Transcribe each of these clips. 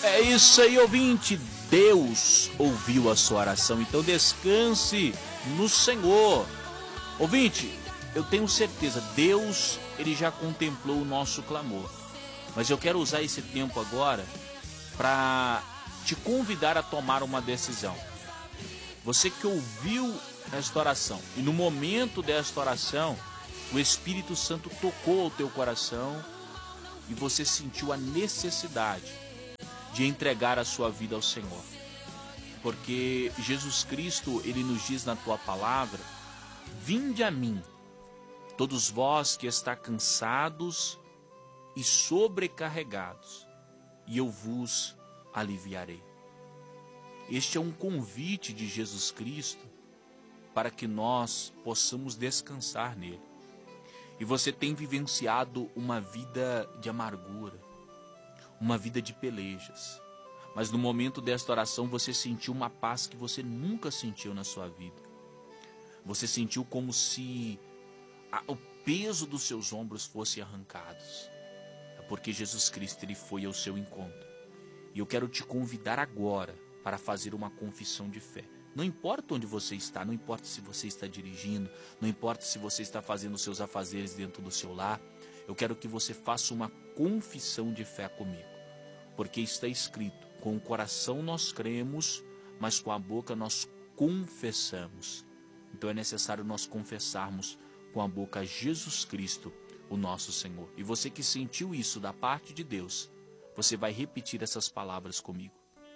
É isso aí, ouvinte. Deus ouviu a sua oração, então descanse no Senhor. Ouvinte, eu tenho certeza, Deus, ele já contemplou o nosso clamor. Mas eu quero usar esse tempo agora para te convidar a tomar uma decisão. Você que ouviu esta oração, e no momento desta oração, o Espírito Santo tocou o teu coração e você sentiu a necessidade de entregar a sua vida ao Senhor. Porque Jesus Cristo, ele nos diz na tua palavra: vinde a mim, todos vós que está cansados e sobrecarregados, e eu vos aliviarei. Este é um convite de Jesus Cristo para que nós possamos descansar nele. E você tem vivenciado uma vida de amargura, uma vida de pelejas. Mas no momento desta oração você sentiu uma paz que você nunca sentiu na sua vida. Você sentiu como se o peso dos seus ombros fosse arrancados. É porque Jesus Cristo, ele foi ao seu encontro. E eu quero te convidar agora para fazer uma confissão de fé. Não importa onde você está, não importa se você está dirigindo, não importa se você está fazendo os seus afazeres dentro do seu lar, eu quero que você faça uma confissão de fé comigo. Porque está escrito: com o coração nós cremos, mas com a boca nós confessamos. Então é necessário nós confessarmos com a boca Jesus Cristo, o nosso Senhor. E você que sentiu isso da parte de Deus, você vai repetir essas palavras comigo.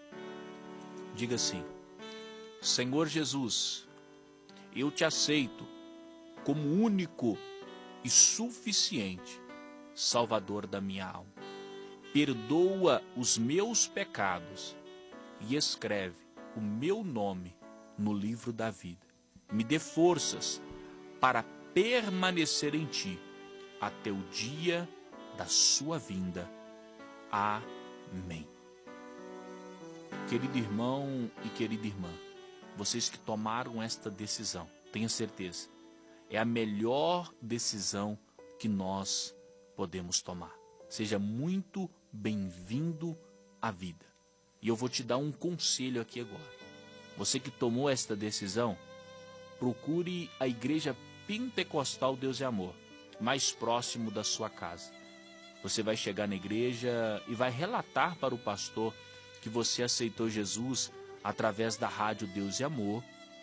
Diga assim: Senhor Jesus, eu te aceito como único e suficiente Salvador da minha alma. Perdoa os meus pecados e escreve o meu nome no livro da vida. Me dê forças para permanecer em ti até o dia da sua vinda. Amém. Querido irmão e querida irmã, vocês que tomaram esta decisão, tenha certeza, é a melhor decisão que nós podemos tomar. Seja muito bem-vindo à vida. E eu vou te dar um conselho aqui agora. Você que tomou esta decisão, procure a Igreja Pentecostal Deus e Amor, mais próximo da sua casa. Você vai chegar na igreja e vai relatar para o pastor que você aceitou Jesus através da rádio Deus e Amor,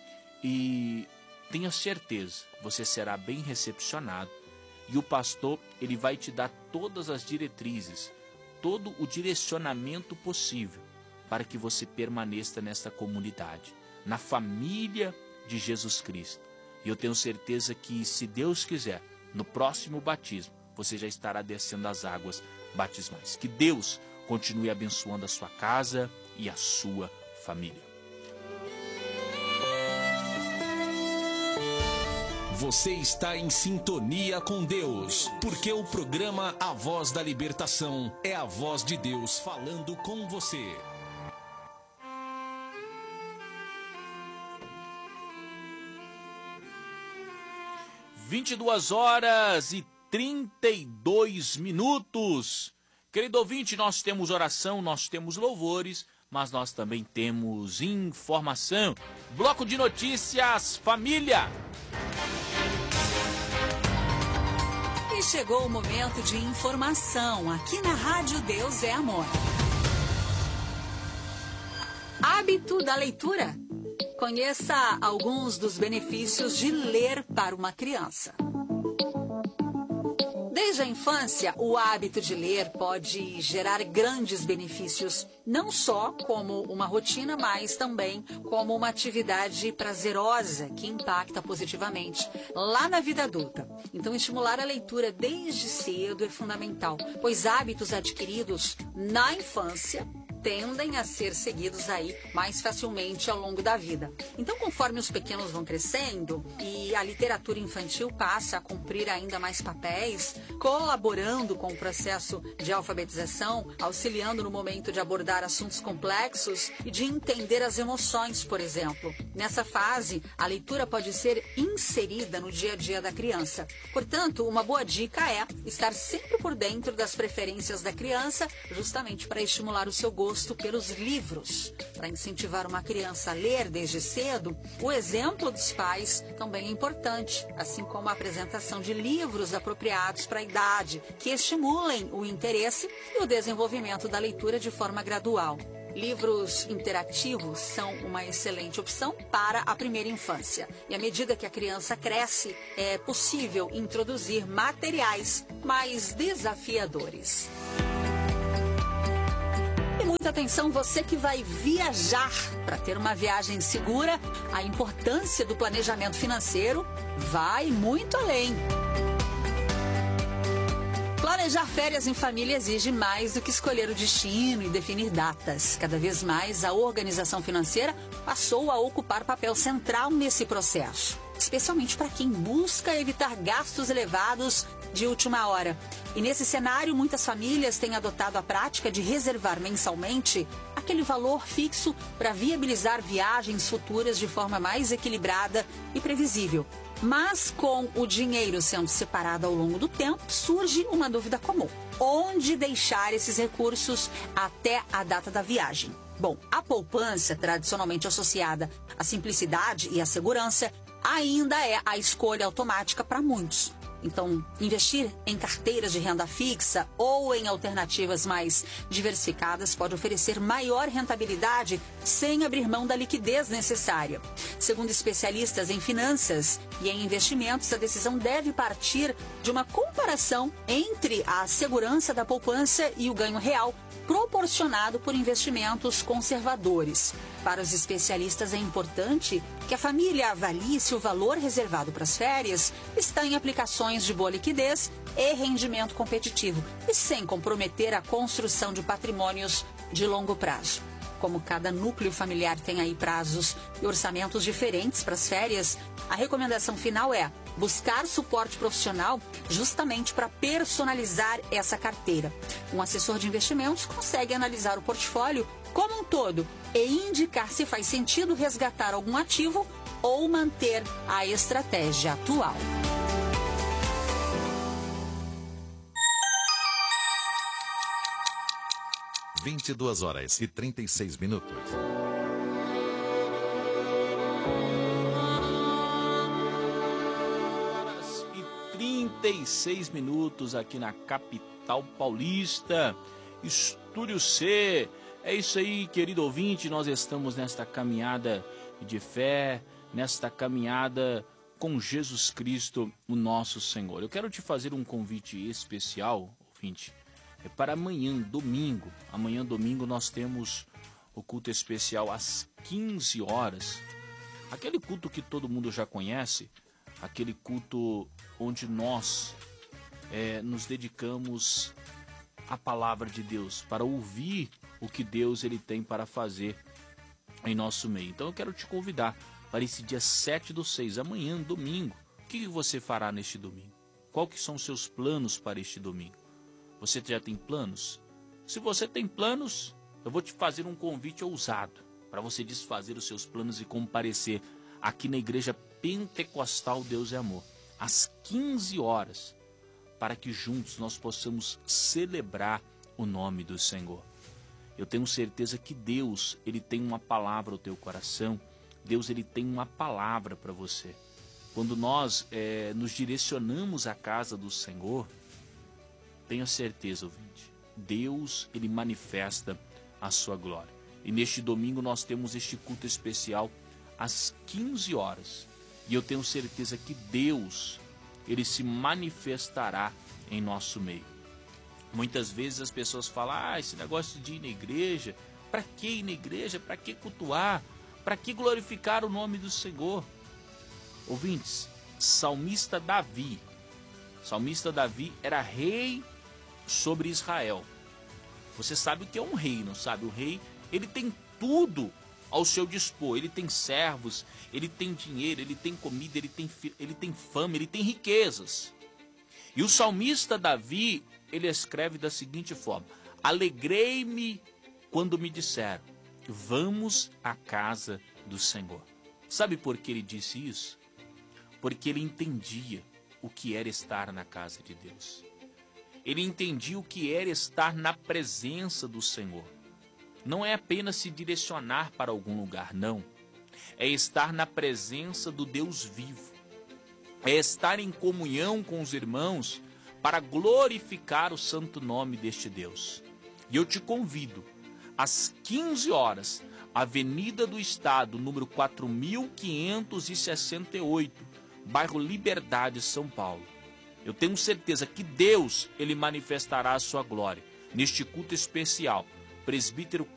e tenha certeza, você será bem recepcionado, e o pastor, ele vai te dar todas as diretrizes, todo o direcionamento possível para que você permaneça nesta comunidade, na família de Jesus Cristo. E eu tenho certeza que, se Deus quiser, no próximo batismo, você já estará descendo as águas batismais. Que Deus continue abençoando a sua casa e a sua família. Você está em sintonia com Deus, porque o programa A Voz da Libertação é a voz de Deus falando com você. (22h32). Querido ouvinte, nós temos oração, nós temos louvores, mas nós também temos informação. Bloco de notícias, família. E chegou o momento de informação aqui na Rádio Deus é Amor. Hábito da leitura. Conheça alguns dos benefícios de ler para uma criança. Desde a infância, o hábito de ler pode gerar grandes benefícios, não só como uma rotina, mas também como uma atividade prazerosa que impacta positivamente lá na vida adulta. Então, estimular a leitura desde cedo é fundamental, pois hábitos adquiridos na infância tendem a ser seguidos aí mais facilmente ao longo da vida. Então, conforme os pequenos vão crescendo e a literatura infantil passa a cumprir ainda mais papéis, colaborando com o processo de alfabetização, auxiliando no momento de abordar assuntos complexos e de entender as emoções, por exemplo. Nessa fase, a leitura pode ser inserida no dia a dia da criança. Portanto, uma boa dica é estar sempre por dentro das preferências da criança, justamente para estimular o seu gosto gosto pelos livros. Para incentivar uma criança a ler desde cedo, o exemplo dos pais também é importante, assim como a apresentação de livros apropriados para a idade, que estimulem o interesse e o desenvolvimento da leitura de forma gradual. Livros interativos são uma excelente opção para a primeira infância. E à medida que a criança cresce, é possível introduzir materiais mais desafiadores. E muita atenção, você que vai viajar. Para ter uma viagem segura, a importância do planejamento financeiro vai muito além. Planejar férias em família exige mais do que escolher o destino e definir datas. Cada vez mais, a organização financeira passou a ocupar papel central nesse processo, especialmente para quem busca evitar gastos elevados de última hora. E nesse cenário, muitas famílias têm adotado a prática de reservar mensalmente aquele valor fixo para viabilizar viagens futuras de forma mais equilibrada e previsível. Mas com o dinheiro sendo separado ao longo do tempo, surge uma dúvida comum: onde deixar esses recursos até a data da viagem? Bom, a poupança, tradicionalmente associada à simplicidade e à segurança, ainda é a escolha automática para muitos. Então, investir em carteiras de renda fixa ou em alternativas mais diversificadas pode oferecer maior rentabilidade sem abrir mão da liquidez necessária. Segundo especialistas em finanças e em investimentos, a decisão deve partir de uma comparação entre a segurança da poupança e o ganho real proporcionado por investimentos conservadores. Para os especialistas, é importante que a família avalie se o valor reservado para as férias está em aplicações de boa liquidez e rendimento competitivo, e sem comprometer a construção de patrimônios de longo prazo. Como cada núcleo familiar tem aí prazos e orçamentos diferentes para as férias, a recomendação final é buscar suporte profissional justamente para personalizar essa carteira. Um assessor de investimentos consegue analisar o portfólio como um todo e indicar se faz sentido resgatar algum ativo ou manter a estratégia atual. Às 22h36. 36 minutos aqui na capital paulista, Estúdio C. É isso aí, querido ouvinte, nós estamos nesta caminhada de fé, nesta caminhada com Jesus Cristo, o nosso Senhor. Eu quero te fazer um convite especial, ouvinte, para amanhã, domingo. Amanhã, domingo, nós temos o culto especial às 15 horas. Aquele culto que todo mundo já conhece, aquele culto onde nós nos dedicamos à palavra de Deus, para ouvir o que Deus ele tem para fazer em nosso meio. Então eu quero te convidar para esse dia 7/6, amanhã, domingo. O que você fará neste domingo? Qual que são os seus planos para este domingo? Você já tem planos? Se você tem planos, eu vou te fazer um convite ousado para você desfazer os seus planos e comparecer aqui na Igreja Pentecostal Deus é Amor, às 15 horas, para que juntos nós possamos celebrar o nome do Senhor. Eu tenho certeza que Deus, ele tem uma palavra ao teu coração. Deus, ele tem uma palavra para você. Quando nós nos direcionamos à casa do Senhor, tenha certeza, ouvinte, Deus, ele manifesta a sua glória. E neste domingo nós temos este culto especial às 15 horas. E eu tenho certeza que Deus, ele se manifestará em nosso meio. Muitas vezes as pessoas falam, esse negócio de ir na igreja, para que ir na igreja? Para que cultuar? Para que glorificar o nome do Senhor? Ouvintes, salmista Davi era rei sobre Israel. Você sabe o que é um rei, não sabe? O rei, ele tem tudo ao seu dispor. Ele tem servos, ele tem dinheiro, ele tem comida, ele tem fama, ele tem riquezas. E o salmista Davi, ele escreve da seguinte forma: alegrei-me quando me disseram, vamos à casa do Senhor. Sabe por que ele disse isso? Porque ele entendia o que era estar na casa de Deus. Ele entendia o que era estar na presença do Senhor. não é apenas se direcionar para algum lugar, não. É estar na presença do Deus vivo. É estar em comunhão com os irmãos para glorificar o santo nome deste Deus. E eu te convido, às 15 horas, Avenida do Estado, número 4568, bairro Liberdade, São Paulo. Eu tenho certeza que Deus, ele manifestará a sua glória neste culto especial. Presbítero